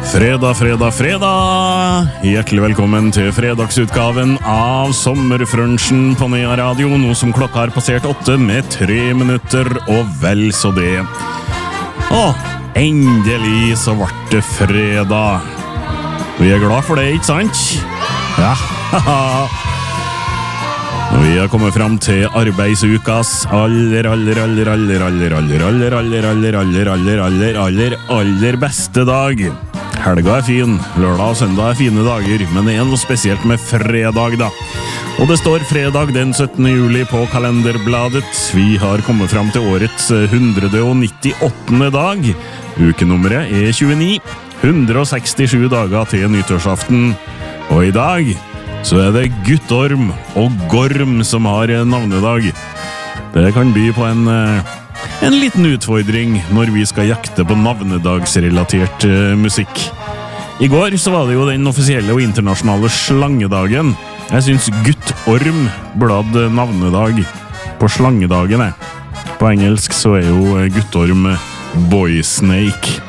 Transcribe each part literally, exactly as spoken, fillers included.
Fredag, fredag, fredag! Hjertelig velkommen til fredagsutgaven av Sommerfrunchen på Nea Radio, nå som klokka har passert åtte med tre minutter og vel så det. Åh, endelig så ble det fredag. Vi er glad for det, ikke sant? Ja, haha. Vi har kommet fram til arbeidsukas aller, aller, aller, aller, aller, aller, aller, aller, aller, aller, aller, aller, aller, aller beste dag. Helga er fin, lørdag og søndag er fine dager, men det er noe spesielt med fredag da. Og det står fredag den syttende juli på kalenderbladet. Vi har kommet fram til årets hundre og nittiåttende dag. Ukenummeret er tjueni, hundre og sekstisju dager til nyttårsaften. Og i dag så er det Guttorm og Gorm som har navnedag. Det kan by på en, en liten utfordring når vi skal jakte på navnedagsrelatert musikk. I går så var det jo den offisielle og internasjonale slangedagen. Jeg synes Guttorm burde hatt navnedag på slangedagen. På engelsk så er jo Guttorm Boysnake.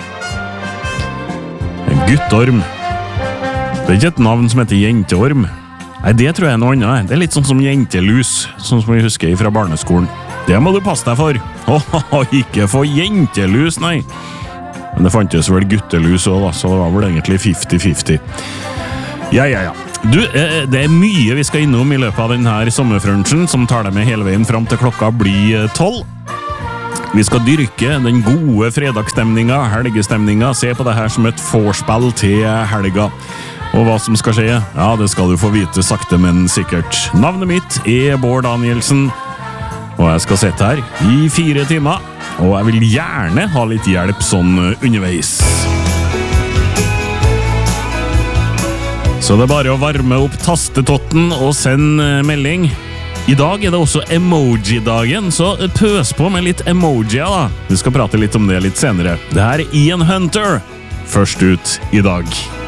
Guttorm. Det er ikke et navn som heter jenteorm. Nei, det tror jeg er noe annet. Det er litt sånn som jentelus, sånn som vi husker fra barneskolen. Det må du passe deg for. Åh, ikke få jentelus, nei. Men det fantes vel guttelus også, da, så det var vel egentlig femti femti. Ja, ja, ja. Du, det er mye vi skal innom i løpet av denne sommerfrunchen, som tar deg med hele veien fram til klokka blir tolv. Vi skal dyrke den gode fredagsstemninga, helgestemninga, se på det her som et forspill til helga. Og hva som skal skje, ja, det skal du få vite sakte, men sikkert. Navnet mitt er Bård Danielsen, og jeg skal sitte her i fire timer, og jeg vil gjerne ha litt hjelp sånn underveis. Så det er bare å varme opp tastetotten og sende melding. I dag er det også emoji-dagen, så pøs på med litt emojier da. Vi skal prate litt om det litt senere. Det her er Ian Hunter, først ut i dag.